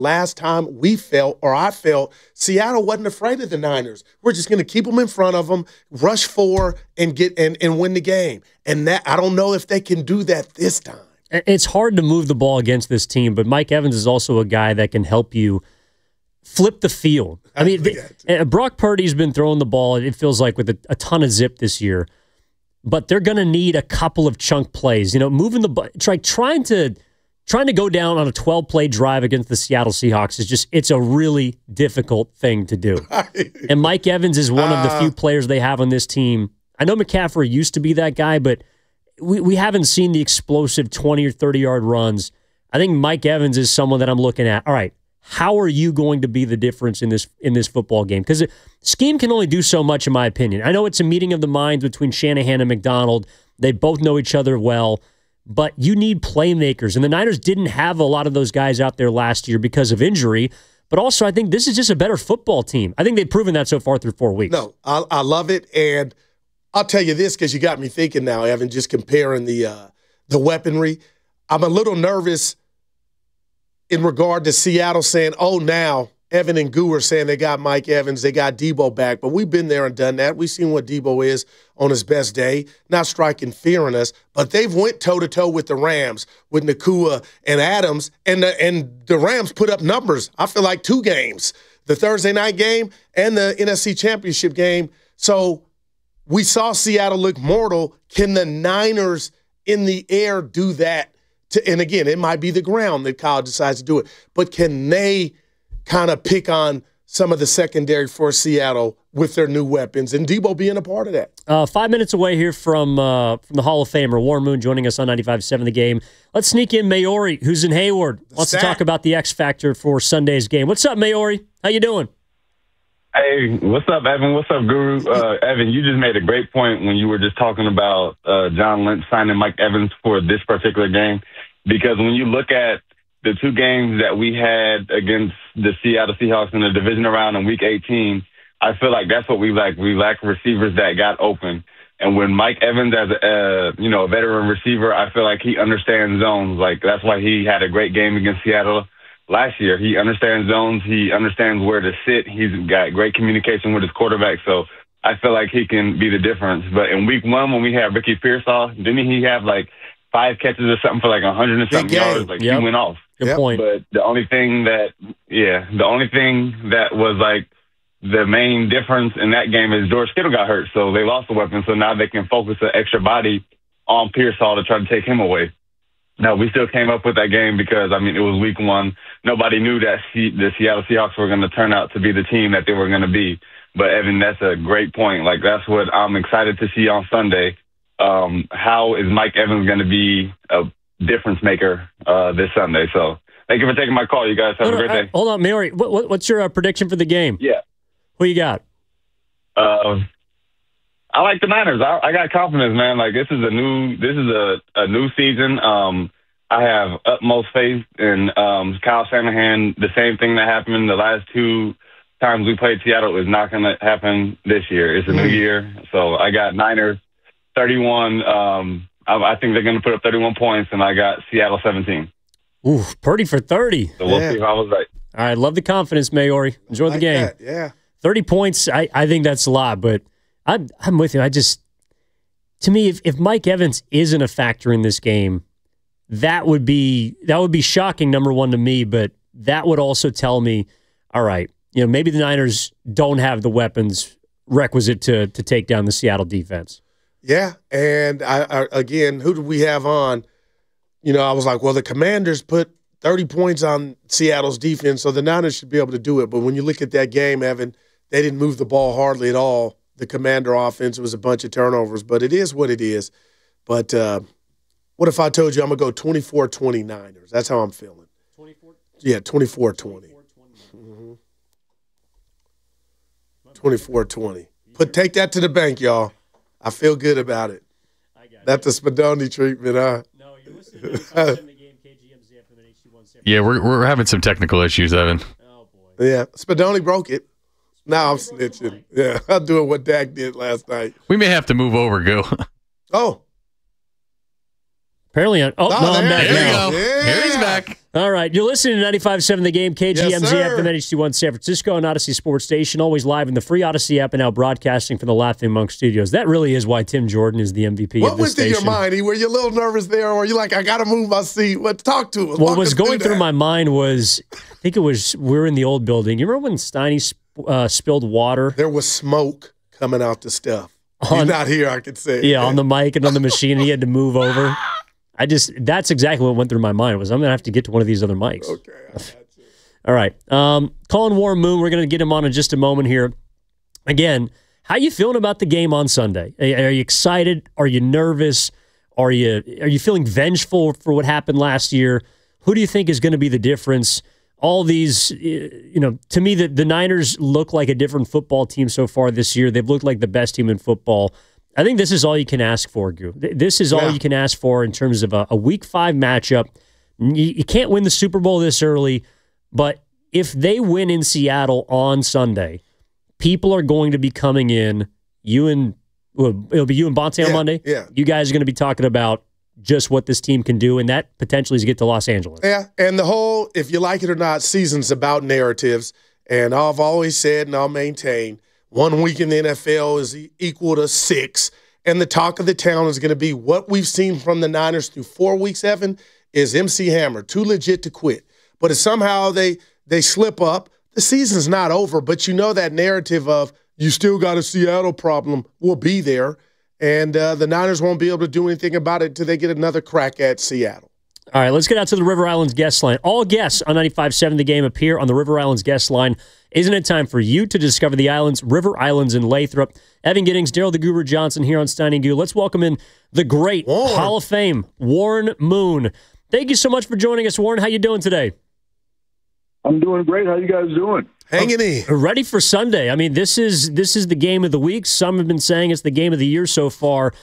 Last time I felt, Seattle wasn't afraid of the Niners. We're just going to keep them in front of them, rush four, and get and win the game. And that I don't know if they can do that this time. It's hard to move the ball against this team, but Mike Evans is also a guy that can help you flip the field. I mean, Brock Purdy's been throwing the ball, it feels like, with a ton of zip this year. But they're going to need a couple of chunk plays. Moving the ball, trying to go down on a 12-play drive against the Seattle Seahawks it's a really difficult thing to do. And Mike Evans is one of the few players they have on this team. I know McCaffrey used to be that guy, but we haven't seen the explosive 20 or 30-yard runs. I think Mike Evans is someone that I'm looking at. All right, how are you going to be the difference in this football game? Because scheme can only do so much, in my opinion. I know it's a meeting of the minds between Shanahan and McDonald. They both know each other well, but you need playmakers. And the Niners didn't have a lot of those guys out there last year because of injury. But also, I think this is just a better football team. I think they've proven that so far through 4 weeks. No, I love it. And I'll tell you this, because you got me thinking now, Evan, just comparing the weaponry. I'm a little nervous in regard to Seattle saying, oh, now Evan and Goo are saying they got Mike Evans, they got Debo back. But we've been there and done that. We've seen what Debo is on his best day, not striking fear in us. But they've went toe-to-toe with the Rams, with Nakua and Adams, and the Rams put up numbers. I feel like 2 games, the Thursday night game and the NFC Championship game. So we saw Seattle look mortal. Can the Niners in the air do that? And again, it might be the ground that Kyle decides to do it. But can they kind of pick on some of the secondary for Seattle with their new weapons, and Debo being a part of that? 5 minutes away here from the Hall of Famer, Warren Moon, joining us on 95.7 The Game. Let's sneak in Maori, who's in Hayward. Wants to talk about the X Factor for Sunday's game. What's up, Maori? How you doing? Hey, what's up, Evan? What's up, Guru? Evan, you just made a great point when you were just talking about John Lynch signing Mike Evans for this particular game. Because when you look at the 2 games that we had against the Seattle Seahawks in the divisional round in Week 18, I feel like that's what we lack. We lack receivers that got open. And when Mike Evans, as a veteran receiver, I feel like he understands zones. Like, that's why he had a great game against Seattle last year. He understands zones. He understands where to sit. He's got great communication with his quarterback. So I feel like he can be the difference. But in Week 1, when we had Ricky Pearsall, didn't he have like 5 catches or something for like 100 and something yards? Like, he went off. Good point. But the only thing that was like the main difference in that game is George Kittle got hurt. So they lost the weapon. So now they can focus an extra body on Pearsall to try to take him away. Now, we still came up with that game because, it was Week 1. Nobody knew that the Seattle Seahawks were going to turn out to be the team that they were going to be. But, Evan, that's a great point. Like, that's what I'm excited to see on Sunday. How is Mike Evans going to be a difference maker this Sunday? So thank you for taking my call. You guys have a great day. Hold on, Mary. What's your prediction for the game? Yeah. Who you got? I like the Niners. I got confidence, man. Like, this is a new season. I have utmost faith in Kyle Shanahan. The same thing that happened the last 2 times we played Seattle is not going to happen this year. It's a new year. So I got Niners 31. I think they're going to put up 31 points, and I got Seattle 17. Ooh, Purdy for 30. So we'll see if I was right. All right, love the confidence, Maori. Enjoy the game. That, yeah. 30 points, I think that's a lot, but I'm with you. To me, if Mike Evans isn't a factor in this game, that would be shocking, number one, to me, but that would also tell me, all right, maybe the Niners don't have the weapons requisite to take down the Seattle defense. Yeah, and I again, who did we have on? I was like, well, the Commanders put 30 points on Seattle's defense, so the Niners should be able to do it. But when you look at that game, Evan, they didn't move the ball hardly at all. The Commander offense was a bunch of turnovers, but it is what it is. But what if I told you I'm going to go 24-20 Niners? That's how I'm feeling. 24? Yeah, 24-20. 24-20. Take that to the bank, y'all. I feel good about it. That's the Spadoni treatment, huh? No, you're listening to the game, KGMZ from HD17. Yeah, we're having some technical issues, Evan. Oh, boy. Yeah, Spadoni broke it. Now I'm snitching. Yeah, I'm doing what Dak did last night. We may have to move over, Go. Oh. Apparently, I'm back There now. you go. Here he's back. All right, you're listening to 95.7 The Game, KGMZ Yes, sir. FM HD1 San Francisco and Odyssey Sports Station, always live in the free Odyssey app and now broadcasting from the Laughing Monk Studios. That really is why Tim Jordan is the MVP What of this went through station. your mind? Were you a little nervous there, or were you like, I got to move my seat? What? Talk to us. What Walk was us going through that. my mind was, I think it was, we're in the old building. You remember when Steiny spilled water? There was smoke coming out the stuff. He's On- not here, I could say. Yeah, on the mic and on the machine, and he had to move over. That's exactly what went through my mind was I'm going to have to get to one of these other mics. Okay. I got you. All right. Colin Warren Moon, we're going to get him on in just a moment here. Again, how you feeling about the game on Sunday? Are you excited? Are you nervous? Are you feeling vengeful for what happened last year? Who do you think is going to be the difference? All these, to me, the Niners look like a different football team so far this year. They've looked like the best team in football. I think this is all you can ask for, Goo. This is all you can ask for in terms of a Week 5 matchup. You can't win the Super Bowl this early, but if they win in Seattle on Sunday, people are going to be coming in. It'll be you and Bonte on Monday. Yeah. You guys are going to be talking about just what this team can do, and that potentially is get to Los Angeles. Yeah, and the whole, if you like it or not, season's about narratives. And I've always said, and I'll maintain, 1 week in the NFL is equal to 6. And the talk of the town is going to be what we've seen from the Niners through 4 weeks, Evan, is MC Hammer, too legit to quit. But if somehow they slip up, the season's not over. But you know that narrative of you still got a Seattle problem will be there. And the Niners won't be able to do anything about it until they get another crack at Seattle. All right, let's get out to the River Islands guest line. All guests on 95.7 The Game appear on the River Islands guest line. Isn't it time for you to discover the islands, River Islands in Lathrop? Evan Giddings, Daryl the Guru Johnson here on Steiny and Goo. Let's welcome in the great Warren. Hall of Fame, Warren Moon. Thank you so much for joining us, Warren. How you doing today? I'm doing great. How you guys doing? Hanging in. Ready for Sunday. I mean, this is the game of the week. Some have been saying it's the game of the year so far.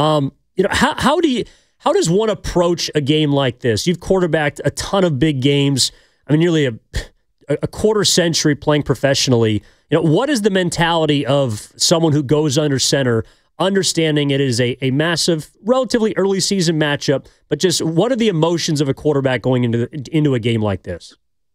How does one approach a game like this? You've quarterbacked a ton of big games. I mean, nearly a quarter century playing professionally. What is the mentality of someone who goes under center, understanding it is a massive, relatively early season matchup, but just what are the emotions of a quarterback going into a game like this?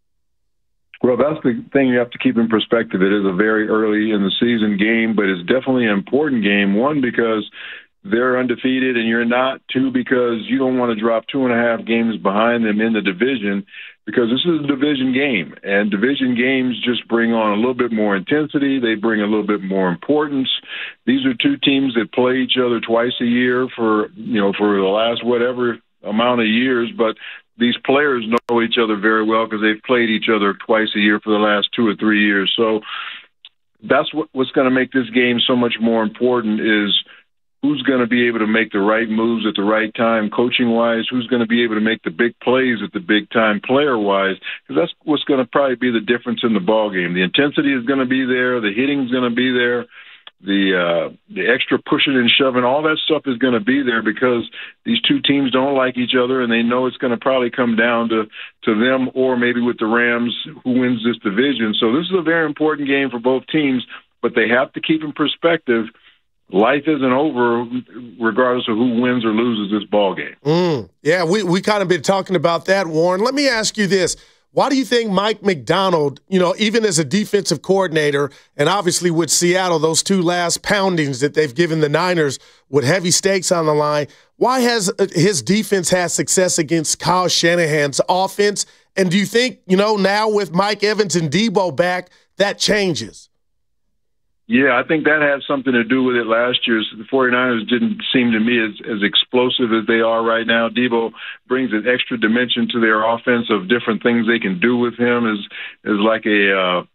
Well, that's the thing you have to keep in perspective. It is a very early in the season game, but it's definitely an important game. One, because they're undefeated and you're not. Two, because you don't want to drop 2.5 games behind them in the division, because this is a division game, and division games just bring on a little bit more intensity. They bring a little bit more importance. These are two teams that play each other twice a year for the last whatever amount of years, but these players know each other very well because they've played each other twice a year for the last 2 or 3 years. So that's what's going to make this game so much more important is who's going to be able to make the right moves at the right time, coaching-wise, who's going to be able to make the big plays at the big time, player-wise, because that's what's going to probably be the difference in the ball game. The intensity is going to be there. The hitting is going to be there. The extra pushing and shoving, all that stuff is going to be there because these two teams don't like each other, and they know it's going to probably come down to them or maybe with the Rams who wins this division. So this is a very important game for both teams, but they have to keep in perspective life isn't over regardless of who wins or loses this ball game. Yeah, we kind of been talking about that, Warren. Let me ask you this. Why do you think Mike Macdonald, even as a defensive coordinator, and obviously with Seattle, those two last poundings that they've given the Niners with heavy stakes on the line, why has his defense had success against Kyle Shanahan's offense? And do you think, now with Mike Evans and Debo back, that changes? Yeah, I think that had something to do with it last year. The 49ers didn't seem to me as explosive as they are right now. Debo brings an extra dimension to their offense of different things they can do with him is like a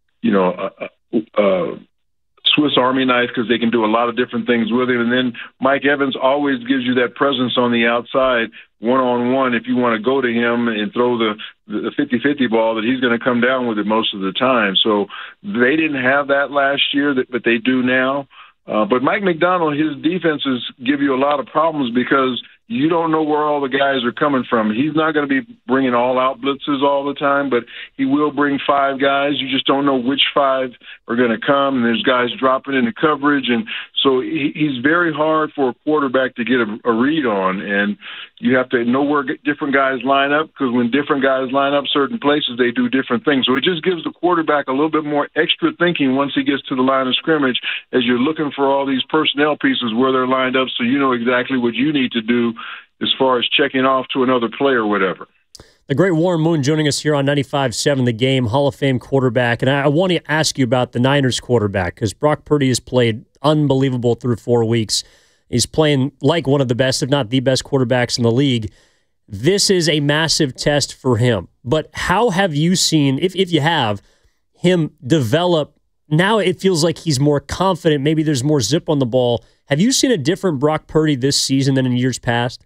Swiss Army knife because they can do a lot of different things with him. And then Mike Evans always gives you that presence on the outside, one-on-one, if you want to go to him and throw the 50-50 ball, that he's going to come down with it most of the time. So they didn't have that last year, but they do now. But Mike Macdonald, his defenses give you a lot of problems because you don't know where all the guys are coming from. He's not going to be bringing all-out blitzes all the time, but he will bring 5 guys. You just don't know which 5 are going to come, and there's guys dropping into coverage. And so he's very hard for a quarterback to get a read on, and you have to know where different guys line up, because when different guys line up certain places, they do different things. So it just gives the quarterback a little bit more extra thinking once he gets to the line of scrimmage as you're looking for all these personnel pieces where they're lined up, so you know exactly what you need to do as far as checking off to another play or whatever. The great Warren Moon joining us here on 95.7 The Game, Hall of Fame quarterback. And I want to ask you about the Niners quarterback, because Brock Purdy has played unbelievable through 4 weeks. He's playing like one of the best, if not the best quarterbacks in the league. This is a massive test for him. But how have you seen, if you have, him develop? Now it feels like he's more confident. Maybe there's more zip on the ball. Have you seen a different Brock Purdy this season than in years past?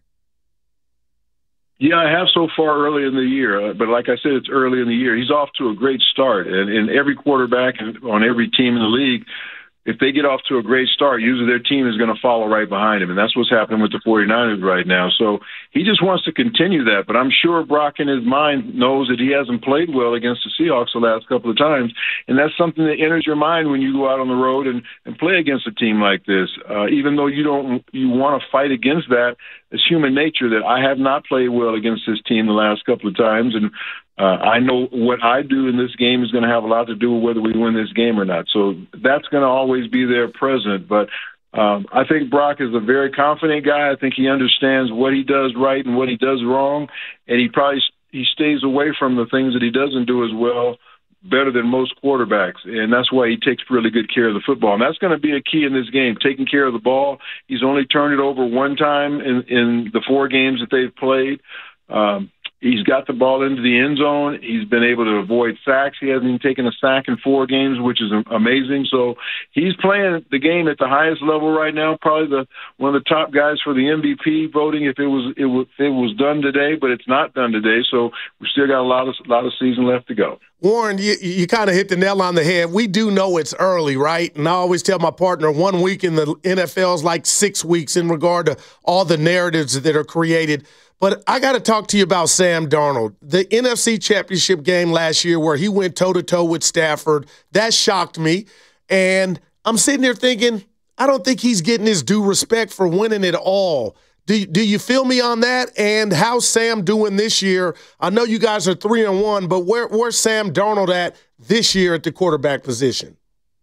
Yeah, I have so far early in the year. But like I said, it's early in the year. He's off to a great start. And every quarterback on every team in the league, if they get off to a great start, usually their team is going to follow right behind him. And that's what's happening with the 49ers right now. So he just wants to continue that. But I'm sure Brock in his mind knows that he hasn't played well against the Seahawks the last couple of times. And that's something that enters your mind when you go out on the road and play against a team like this. Even though you want to fight against that, it's human nature that I have not played well against this team the last couple of times. And I know what I do in this game is going to have a lot to do with whether we win this game or not. So that's going to always be there present. But I think Brock is a very confident guy. I think he understands what he does right and what he does wrong. And he stays away from the things that he doesn't do as well, better than most quarterbacks. And that's why he takes really good care of the football. And that's going to be a key in this game, taking care of the ball. He's only turned it over one time in the 4 games that they've played. He's got the ball into the end zone. He's been able to avoid sacks. He hasn't even taken a sack in 4 games, which is amazing. So he's playing the game at the highest level right now. Probably one of the top guys for the MVP voting if it was done today, but it's not done today. So we still got a lot of season left to go. Warren, you kind of hit the nail on the head. We do know it's early, right? And I always tell my partner 1 week in the NFL is like 6 weeks in regard to all the narratives that are created. But I got to talk to you about Sam Darnold. The NFC Championship game last year where he went toe-to-toe with Stafford, that shocked me. And I'm sitting there thinking, I don't think he's getting his due respect for winning it all. Do you feel me on that? And how's Sam doing this year? I know you guys are 3-1, but where's Sam Darnold at this year at the quarterback position?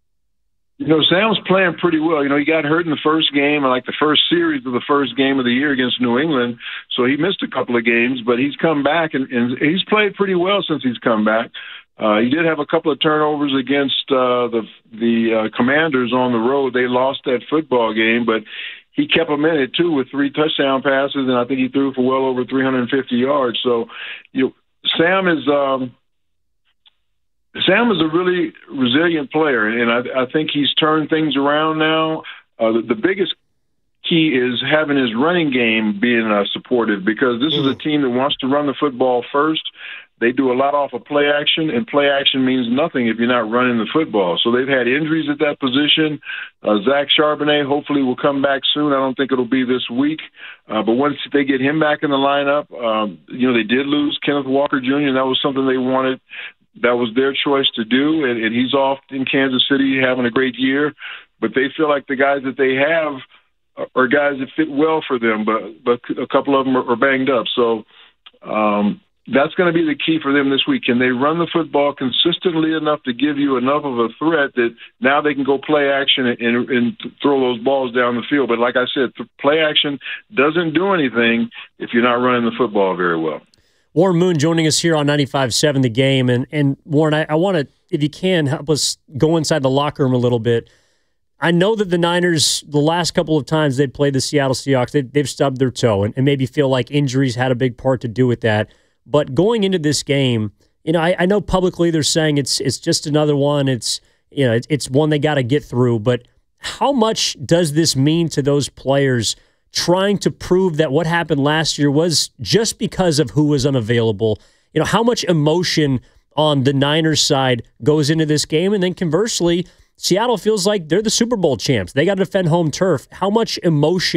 Sam's playing pretty well. He got hurt in the first game, like the first series of the first game of the year against New England, so he missed a couple of games, but he's come back, and he's played pretty well since he's come back. He did have a couple of turnovers against the Commanders on the road. They lost that football game, but he kept them in it, too, with 3 touchdown passes, and I think he threw for well over 350 yards. So, Sam is a really resilient player, and I think he's turned things around now. The biggest key is having his running game being supportive, because this is a team that wants to run the football first. They do a lot off of play action, and play action means nothing if you're not running the football. So they've had injuries at that position. Zach Charbonnet hopefully will come back soon. I don't think it'll be this week. But once they get him back in the lineup, they did lose Kenneth Walker Jr., and that was something they wanted. That was their choice to do, and he's off in Kansas City having a great year. But they feel like the guys that they have are guys that fit well for them, but a couple of them are banged up. So that's going to be the key for them this week. Can they run the football consistently enough to give you enough of a threat that now they can go play action and throw those balls down the field? But like I said, play action doesn't do anything if you're not running the football very well. Warren Moon joining us here on 95.7 The Game. And Warren, I want to, if you can, help us go inside the locker room a little bit. I know that the Niners, the last couple of times they'd played the Seattle Seahawks, they've stubbed their toe and maybe feel like injuries had a big part to do with that. But going into this game, I know publicly they're saying it's just another one. It's one they got to get through. But how much does this mean to those players trying to prove that what happened last year was just because of who was unavailable? How much emotion on the Niners side goes into this game? And then conversely, Seattle feels like they're the Super Bowl champs. They got to defend home turf. How much emotion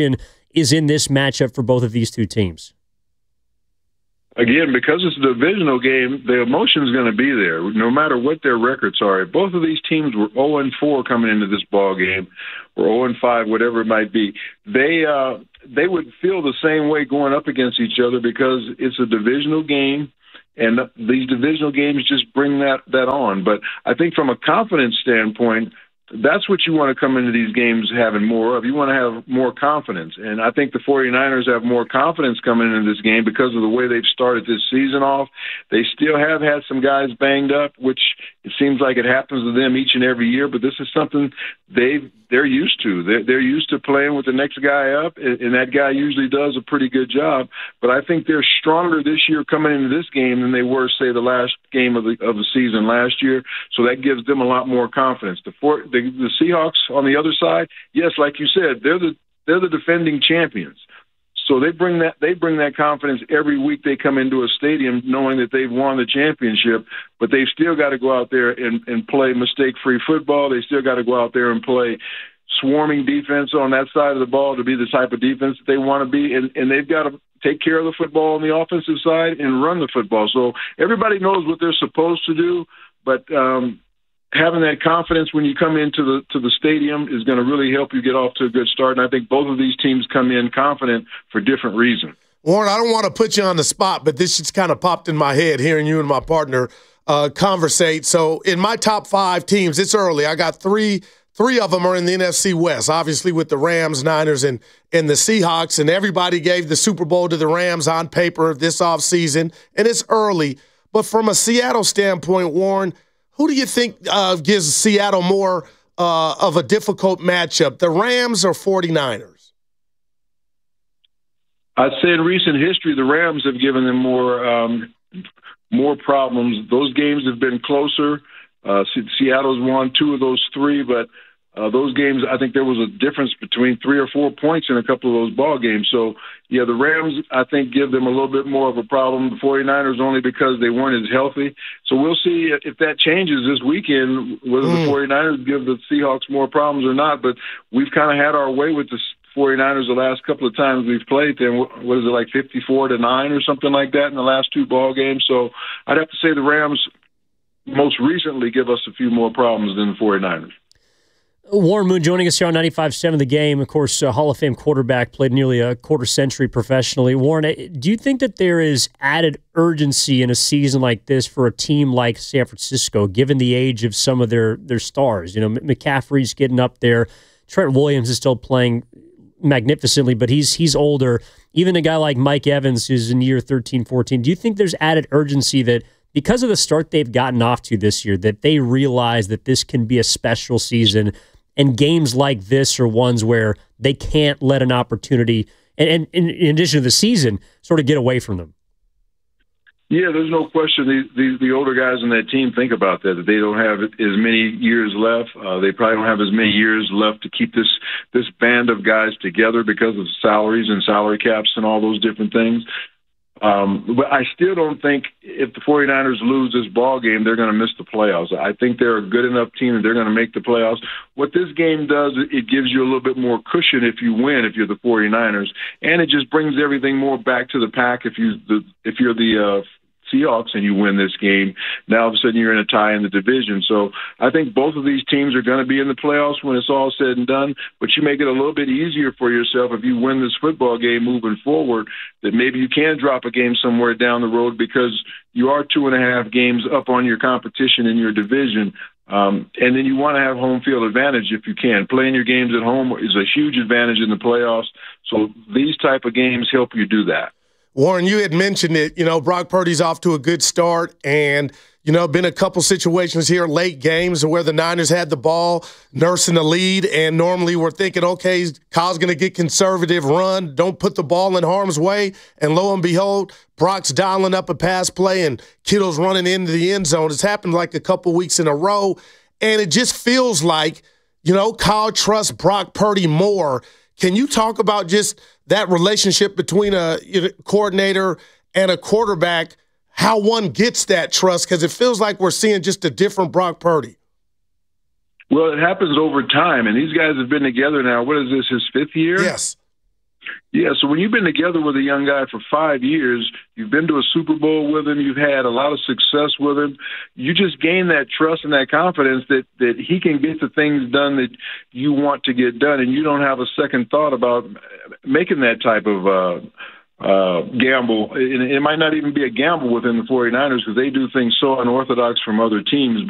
is in this matchup for both of these two teams? Again, because it's a divisional game, the emotion is going to be there, no matter what their records are. Both of these teams were 0-4 coming into this ball game, or 0-5, whatever it might be. They would feel the same way going up against each other because it's a divisional game, and these divisional games just bring that on. But I think from a confidence standpoint, that's what you want to come into these games having more of. You want to have more confidence. And I think the 49ers have more confidence coming into this game because of the way they've started this season off. They still have had some guys banged up, which it seems like it happens to them each and every year, but this is something they're used to. They're used to playing with the next guy up, and that guy usually does a pretty good job. But I think they're stronger this year coming into this game than they were, say, the last game of the season last year. So that gives them a lot more confidence. The Seahawks on the other side, yes, like you said, they're the defending champions. So they bring that confidence every week they come into a stadium knowing that they've won the championship, but they've still got to go out there and play mistake-free football. They still got to go out there and play swarming defense on that side of the ball to be the type of defense that they want to be, and they've got to take care of the football on the offensive side and run the football. So everybody knows what they're supposed to do, but having that confidence when you come into the stadium is going to really help you get off to a good start. And I think both of these teams come in confident for different reasons. Warren, I don't want to put you on the spot, but this just kind of popped in my head hearing you and my partner conversate. So in my top 5 teams, it's early. I got three of them are in the NFC West, obviously with the Rams, Niners, and the Seahawks. And everybody gave the Super Bowl to the Rams on paper this offseason, and it's early. But from a Seattle standpoint, Warren, who do you think gives Seattle more of a difficult matchup, the Rams or 49ers? I'd say in recent history, the Rams have given them more problems. Those games have been closer. Seattle's won 2 of those 3, but those games, I think there was a difference between 3 or 4 points in a couple of those ball games. So, yeah, the Rams, I think, give them a little bit more of a problem. The 49ers only because they weren't as healthy. So we'll see if that changes this weekend, whether the 49ers give the Seahawks more problems or not. But we've kind of had our way with the 49ers the last couple of times we've played them. What is it, like 54-9 or something like that in the last 2 ball games? So I'd have to say the Rams most recently give us a few more problems than the 49ers. Warren Moon joining us here on 95.7 The Game. Of course, Hall of Fame quarterback, played nearly a quarter century professionally. Warren, do you think that there is added urgency in a season like this for a team like San Francisco, given the age of some of their stars? You know, McCaffrey's getting up there. Trent Williams is still playing magnificently, but he's older. Even a guy like Mike Evans, who's in year 13, 14. Do you think there's added urgency that because of the start they've gotten off to this year, that they realize that this can be a special season, and games like this are ones where they can't let an opportunity, and in addition to the season, sort of get away from them? Yeah, there's no question. The older guys on that team think about that they don't have as many years left. They probably don't have as many years left to keep this band of guys together because of salaries and salary caps and all those different things. But I still don't think if the 49ers lose this ball game, they're going to miss the playoffs. I think they're a good enough team that they're going to make the playoffs. What this game does, it gives you a little bit more cushion if you win, if you're the 49ers, and it just brings everything more back to the pack if you're the Seahawks and you win this game. Now all of a sudden you're in a tie in the division. So I think both of these teams are going to be in the playoffs when it's all said and done, but you make it a little bit easier for yourself if you win this football game moving forward, that maybe you can drop a game somewhere down the road because you are 2.5 games up on your competition in your division. And then you want to have home field advantage if you can. Playing your games at home is a huge advantage in the playoffs. So these type of games help you do that. Warren, you had mentioned it, Brock Purdy's off to a good start, and, been a couple situations here, late games where the Niners had the ball, nursing the lead, and normally we're thinking, okay, Kyle's going to get conservative, run, don't put the ball in harm's way, and lo and behold, Brock's dialing up a pass play, and Kittle's running into the end zone. It's happened like a couple weeks in a row, and it just feels like, Kyle trusts Brock Purdy more. Can you talk about just that relationship between a coordinator and a quarterback, how one gets that trust? Because it feels like we're seeing just a different Brock Purdy. Well, it happens over time, and these guys have been together now. What is this, his 5th year? Yes. Yeah, so when you've been together with a young guy for 5 years, you've been to a Super Bowl with him, you've had a lot of success with him, you just gain that trust and that confidence that he can get the things done that you want to get done, and you don't have a second thought about making that type of gamble. It might not even be a gamble within the 49ers because they do things so unorthodox from other teams,